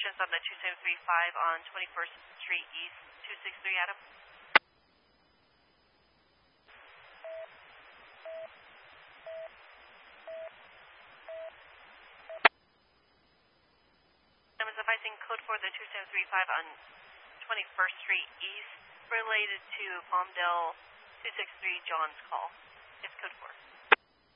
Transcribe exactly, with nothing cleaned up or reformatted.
questions on the two seven three five on twenty-first Street East, two six three, Adam. I'm advising code for the two seven three five on twenty-first Street East related to Palmdale two six three John's call. It's code four.